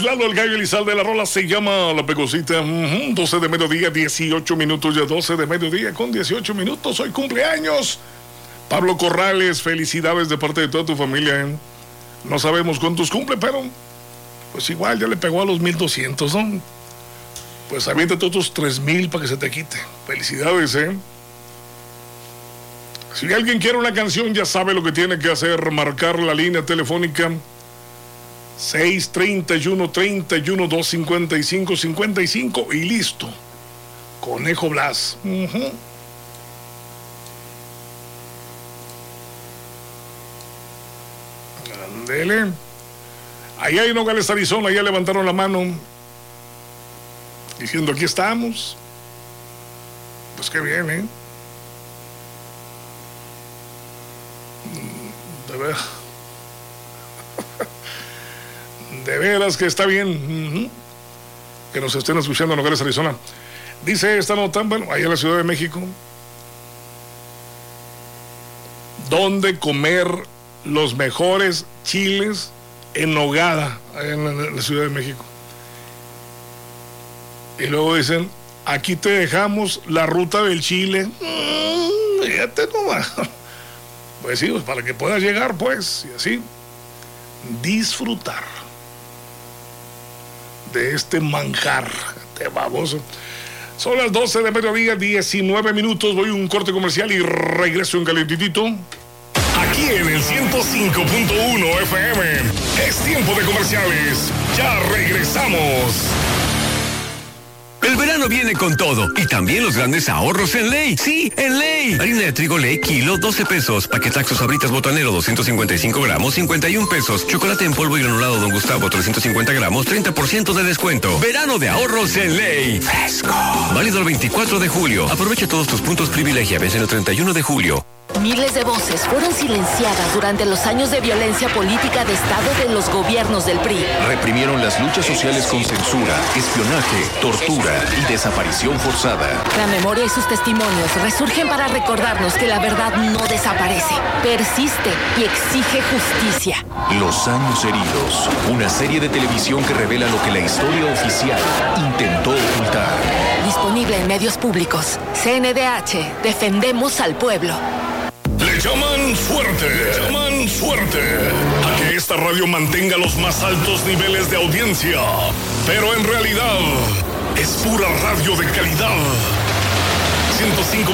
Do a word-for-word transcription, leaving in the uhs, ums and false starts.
Lalo el Gallo Elizalde, la rola se llama La Pegosita. Uh-huh. doce de mediodía, dieciocho minutos, ya doce de mediodía con dieciocho minutos. Hoy cumpleaños Pablo Corrales, felicidades de parte de toda tu familia, ¿eh? No sabemos cuántos cumple, pero pues igual ya le pegó a los mil doscientos, ¿no? Pues aviéntate otros tres mil para que se te quite. Felicidades, ¿eh? Si alguien quiere una canción, ya sabe lo que tiene que hacer: marcar la línea telefónica seis treinta y uno, treinta y uno, dos cincuenta y cinco, cincuenta y cinco y listo. Conejo Blas. Uh-huh. Andele. Allá en Nogales, Arizona, ya levantaron la mano diciendo aquí estamos. Pues qué bien, ¿eh? De veras. De veras que está bien. Uh-huh. Que nos estén escuchando en Nogales, Arizona. Dice esta nota, bueno, allá en la Ciudad de México, ¿dónde comer los mejores chiles en nogada? Allá en la Ciudad de México. Y luego dicen, aquí te dejamos la ruta del chile. Mm, fíjate nomás. Pues sí, pues para que puedas llegar, pues, y así disfrutar de este manjar de baboso. Son las doce de mediodía, diecinueve minutos. Voy a un corte comercial y regreso en calentitito. Aquí en el ciento cinco punto uno F M. Es tiempo de comerciales. Ya regresamos. El verano viene con todo y también los grandes ahorros en Ley. Sí, en Ley. Harina de trigo Ley, kilo, doce pesos. Paquetaxo Sabritas Botanero, doscientos cincuenta y cinco gramos, cincuenta y un pesos. Chocolate en polvo y granulado Don Gustavo, trescientos cincuenta gramos, treinta por ciento de descuento. Verano de ahorros en Ley. Fresco. Válido el veinticuatro de julio. Aprovecha todos tus puntos privilegia. Vence el treinta y uno de julio. Miles de voces fueron silenciadas durante los años de violencia política de Estado de los gobiernos del P R I. Reprimieron las luchas sociales con censura, espionaje, tortura y desaparición forzada. La memoria y sus testimonios resurgen para recordarnos que la verdad no desaparece, persiste y exige justicia. Los años heridos, una serie de televisión que revela lo que la historia oficial intentó ocultar. Disponible en medios públicos. C N D H, defendemos al pueblo. Le llaman suerte, le llaman suerte a que esta radio mantenga los más altos niveles de audiencia, pero en realidad es pura radio de calidad. ciento cinco